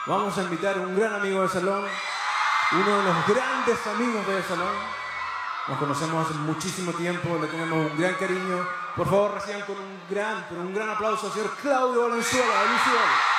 Vamos a invitar a un gran amigo del salón, uno de los grandes amigos del salón. Nos conocemos hace muchísimo tiempo, le tenemos un gran cariño. Por favor, reciban con un gran aplauso al señor Claudio Valenzuela de Lucio.